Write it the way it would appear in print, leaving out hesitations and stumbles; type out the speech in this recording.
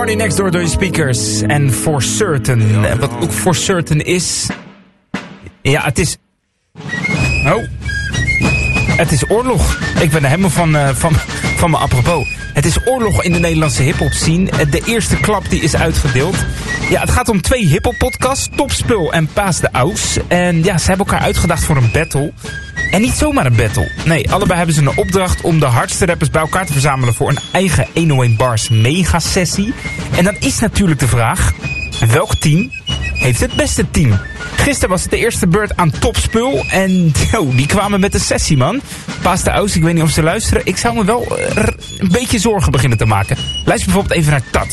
Party Next Door door je speakers. En For Certain. En wat ook For Certain is... Ja, het is... Oh. Het is oorlog. Ik ben er helemaal van me apropos. Het is oorlog in de Nederlandse hiphop scene. De eerste klap die is uitgedeeld. Ja, het gaat om 2 hiphop podcasts. Topspul en Paas de Aus. En ja, ze hebben elkaar uitgedacht voor een battle. En niet zomaar een battle. Nee, allebei hebben ze een opdracht om de hardste rappers bij elkaar te verzamelen voor een eigen 101 Bars mega sessie. En dan is natuurlijk de vraag, welk team heeft het beste team? Gisteren was het de eerste beurt aan Topspul. En die kwamen met de sessie, man. Paas de Aus, ik weet niet of ze luisteren. Ik zou me wel een beetje zorgen beginnen te maken. Luister bijvoorbeeld even naar Tat.